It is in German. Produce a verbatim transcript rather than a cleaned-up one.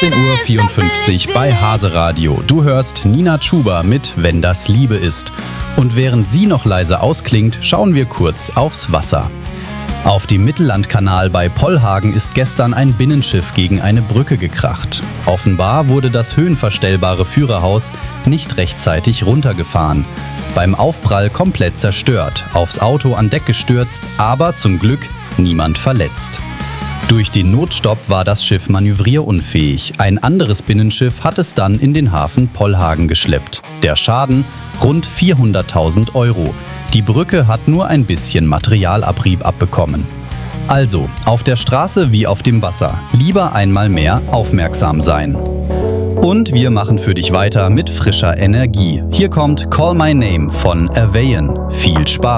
achtzehn Uhr vierundfünfzig bei Hase Radio. Du hörst Nina Chuba mit Wenn das Liebe ist. Und während sie noch leise ausklingt, schauen wir kurz aufs Wasser. Auf dem Mittellandkanal bei Pollhagen ist gestern ein Binnenschiff gegen eine Brücke gekracht. Offenbar wurde das höhenverstellbare Führerhaus nicht rechtzeitig runtergefahren. Beim Aufprall komplett zerstört, aufs Auto an Deck gestürzt, aber zum Glück niemand verletzt. Durch den Notstopp war das Schiff manövrierunfähig. Ein anderes Binnenschiff hat es dann in den Hafen Pollhagen geschleppt. Der Schaden? Rund vierhunderttausend Euro. Die Brücke hat nur ein bisschen Materialabrieb abbekommen. Also, auf der Straße wie auf dem Wasser, lieber einmal mehr aufmerksam sein. Und wir machen für dich weiter mit frischer Energie. Hier kommt Call My Name von Avayen. Viel Spaß!